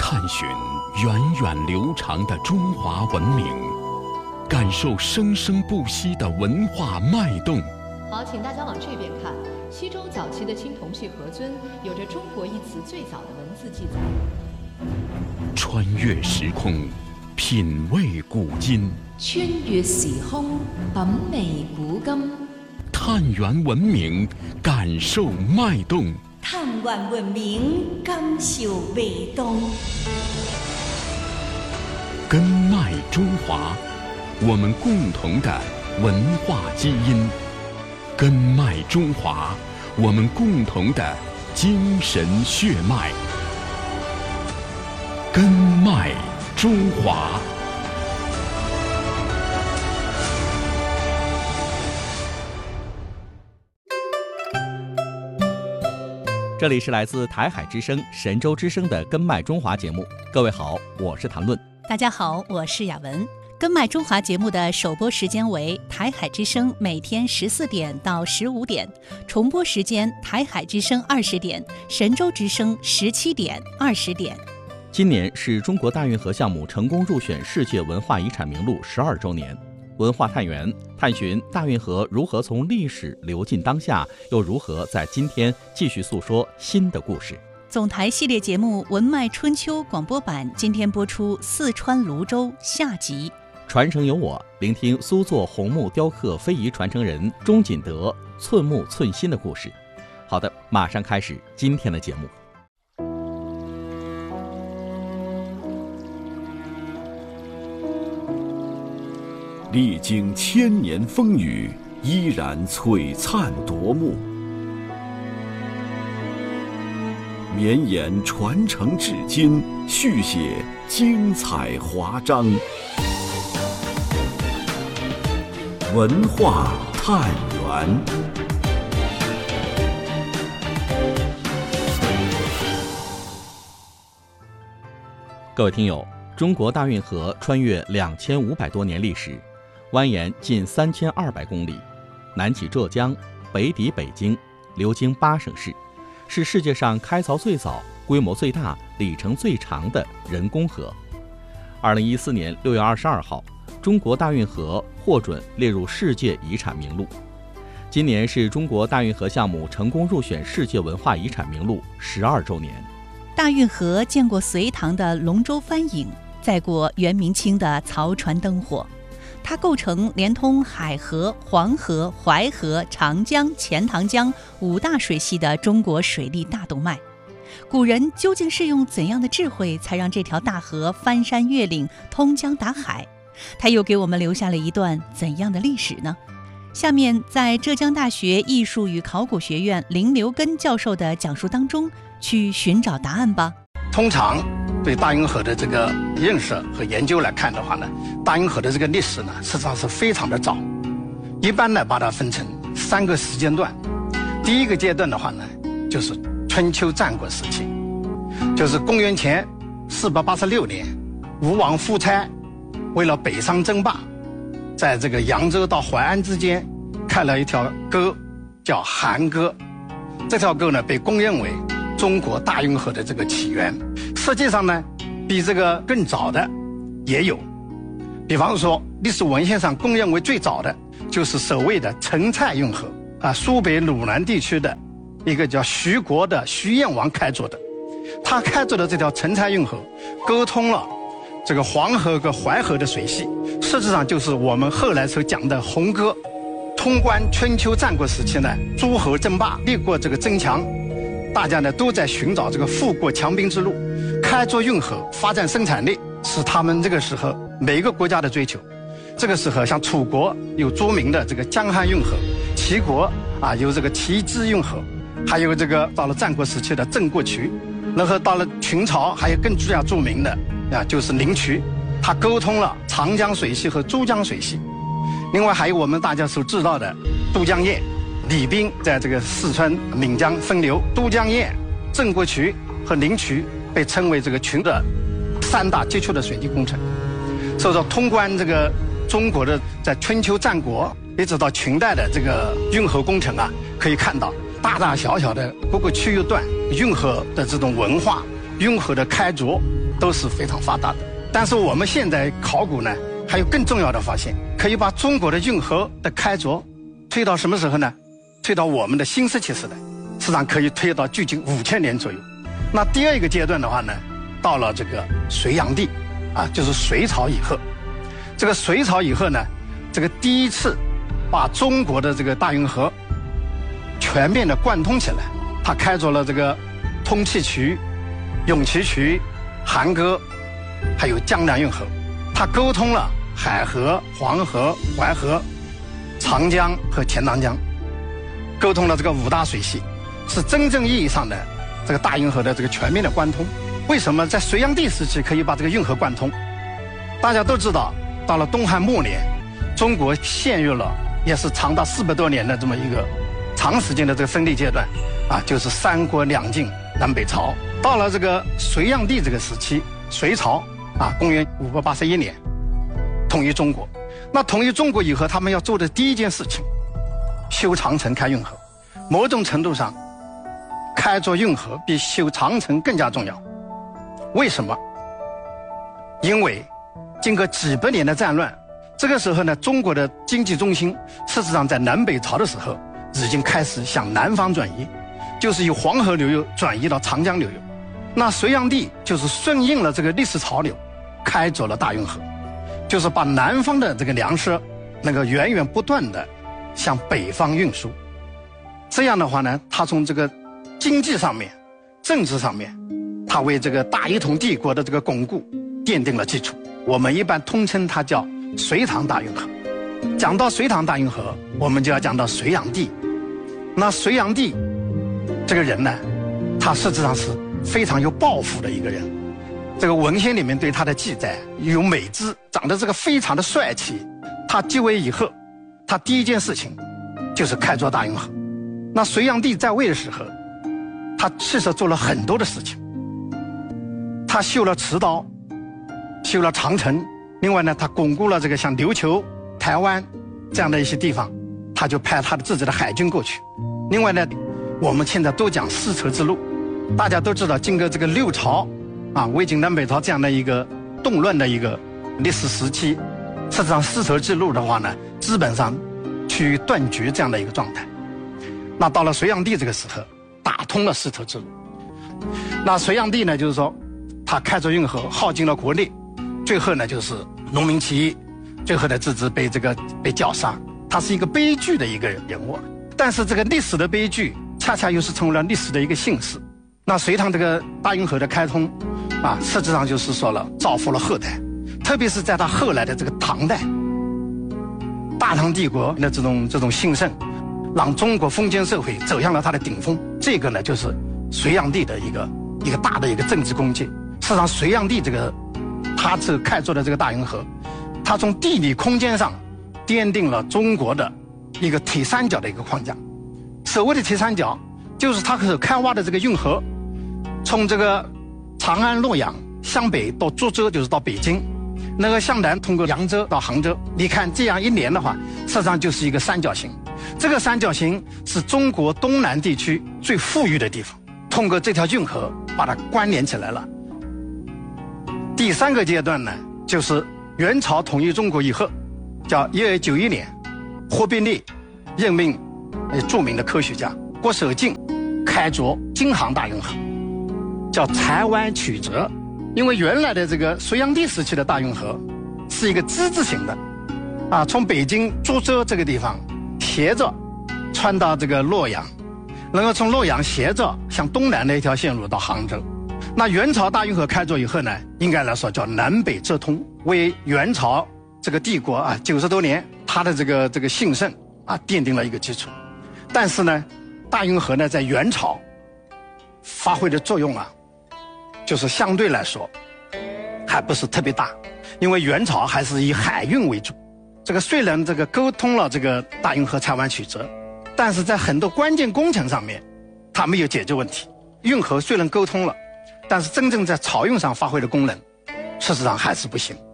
探寻源远流长的中华文明，感受生生不息的文化脉动。 好，请大家往这边看。西周早期的青铜器盒尊有着“中国”一词最早的文字记载。 穿越时空，品味古今； 穿越时空，品味古今； 探源文明，感受脉动； 探源文明，感受脉动。 根脉中华，我们共同的文化基因；根脉中华，我们共同的精神血脉。根脉中华。 这里是来自台海之声、神州之声的根脉中华节目。各位好，我是谭论。 大家好，我是雅文。根脉中华节目的首播时间为台海之声每天14点到15点，重播时间台海之声20点，神州之声17点、20点。 今年是中国大运河项目成功入选世界文化遗产名录12周年。文化探源，探寻大运河如何从历史流进当下，又如何在今天继续诉说新的故事。 总台系列节目《文脉春秋》广播版今天播出四川泸州下集。 传承有我，聆听苏作红木雕刻非遗传承人钟锦德寸木寸心的故事。好的，马上开始今天的节目。 历经千年风雨，依然璀璨夺目，绵延传承至今，续写精彩华章。文化探源。 各位听友，中国大运河穿越2500多年历史，蜿蜒近3200公里，南起浙江，北抵北京，流经8省市，是世界上开凿最早、规模最大、里程最长的人工河。2014年6月22号，中国大运河获准列入世界遗产名录。今年是中国大运河项目成功入选世界文化遗产名录12周年。 大运河见过隋唐的龙舟帆影，载过元明清的漕船灯火。它构成连通海河、黄河、淮河、长江、钱塘江5大水系的中国水利大动脉。古人究竟是用怎样的智慧，才让这条大河翻山越岭、通江达海？它又给我们留下了一段怎样的历史呢？下面在浙江大学艺术与考古学院林留根教授的讲述当中，去寻找答案吧。 通常对大运河的这个认识和研究来看的话呢，大运河的这个历史呢，实际上是非常的早。一般呢，把它分成3个时间段。第一个阶段的话呢，就是春秋战国时期，就是公元前486年，吴王夫差为了北上争霸，在这个扬州到淮安之间开了一条沟，叫韩沟。这条沟呢，被公认为中国大运河的这个起源。实际上呢，比这个更早的也有，比方说历史文献上公认为最早的就是所谓的陈蔡运河啊，苏北鲁南地区的一个叫徐国的徐燕王开凿的。他开凿的这条陈蔡运河，沟通了这个黄河和淮河的水系，实际上就是我们后来所讲的红沟。通关春秋战国时期呢，诸侯争霸，立过这个争强，大家呢都在寻找这个富国强兵之路。开凿运河，发展生产力，是他们这个时候每一个国家的追求。这个时候，像楚国有著名的这个江汉运河，齐国啊有这个齐支运河，还有这个到了战国时期的郑国渠，然后到了秦朝还有更著名的啊就是灵渠，它沟通了长江水系和珠江水系。另外还有我们大家所知道的都江堰，李冰在这个四川岷江分流，都江堰、郑国渠和灵渠被称为这个群的3大基础的水利工程。所以说，通关这个中国的在春秋战国一直到秦代的这个运河工程啊，可以看到大大小小的各个区域段运河的这种文化、运河的开凿， 都是非常发达的。但是我们现在考古呢，还有更重要的发现，可以把中国的运河的开凿推到什么时候呢？推到我们的新石器时代，实际上可以推到距今5000年左右。那第二个阶段的话呢，到了这个隋炀帝，就是隋朝以后。这个隋朝以后呢，这个第一次把中国的这个大运河全面的贯通起来，他开凿了这个通气渠、永琪渠、韩沟，还有江南运河，他沟通了海河、黄河、淮河、长江和钱塘江，沟通了这个5大水系，是真正意义上的这个大运河的这个全面的贯通。为什么在隋炀帝时期可以把这个运河贯通？大家都知道，到了东汉末年，中国陷入了也是长达400多年的这么一个长时间的这个分裂阶段，就是三国两晋南北朝。到了这个隋炀帝这个时期，隋朝公元581年统一中国。那统一中国以后，他们要做的第一件事情，修长城、开运河。某种程度上，开凿运河比修长城更加重要。为什么？因为经过几百年的战乱，这个时候呢，中国的经济中心事实上在南北朝的时候已经开始向南方转移，就是由黄河流域转移到长江流域。那隋炀帝就是顺应了这个历史潮流，开凿了大运河，就是把南方的这个粮食能够源源不断的向北方运输。这样的话呢，他从这个经济上面、政治上面，他为这个大一统帝国的这个巩固奠定了基础。我们一般通称它叫隋唐大运河。讲到隋唐大运河，我们就要讲到隋炀帝。那隋炀帝这个人呢，他实际上是非常有抱负的一个人。这个文献里面对他的记载有美姿，长得这个非常的帅气。他继位以后，他第一件事情就是开凿大运河。那隋炀帝在位的时候，他其实做了很多的事情。他修了池道，修了长城，另外呢，他巩固了这个像琉球、台湾这样的一些地方，他就派他的自己的海军过去。另外呢，我们现在都讲丝绸之路，大家都知道，经过这个六朝魏晋南北朝这样的一个动乱的一个历史时期，实际上丝绸之路的话呢，基本上趋于断绝这样的一个状态。那到了隋炀帝这个时候，打通了丝绸之路。那隋炀帝呢，就是说他开凿运河，耗尽了国力，最后呢就是农民起义，最后的自治被绞杀。他是一个悲剧的一个人物，但是这个历史的悲剧恰恰又是成为了历史的一个幸事。那隋唐这个大运河的开通实际上就是说了造福了后代，特别是在他后来的这个唐代，大唐帝国的这种兴盛，让中国封建社会走向了它的顶峰。这个呢，就是隋炀帝的一个大的一个政治功绩。事实上，隋炀帝他这开凿的这个大运河，他从地理空间上奠定了中国的一个铁三角的一个框架。所谓的铁三角，就是他所开挖的这个运河，从这个长安、洛阳向北到株洲，就是到北京，那个向南通过扬州到杭州。你看这样一连的话，实际上就是一个三角形。这个三角形是中国东南地区最富裕的地方，通过这条运河把它关联起来了。第三个阶段呢，就是元朝统一中国以后，叫1291年，忽必烈任命著名的科学家郭守敬开凿京杭大运河，叫台湾曲折。因为原来的这个隋炀帝时期的大运河是一个之字形的，从北京株洲这个地方斜着穿到这个洛阳，然后从洛阳斜着向东南的一条线路到杭州。那元朝大运河开凿以后呢，应该来说叫南北折通，为元朝这个帝国90多年它的这个兴盛奠定了一个基础。但是呢，大运河呢在元朝发挥的作用就是相对来说还不是特别大，因为元朝还是以海运为主。这个虽然这个沟通了这个大运河台湾曲折，但是在很多关键工程上面它没有解决问题。运河虽然沟通了，但是真正在漕运上发挥的功能事实上还是不行。